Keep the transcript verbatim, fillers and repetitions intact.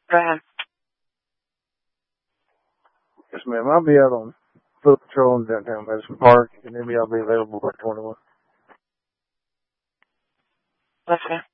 Go ahead. Yes, ma'am. I'll be out on foot patrol in downtown Madison Park, and maybe I'll be available by twenty-one. That's fair.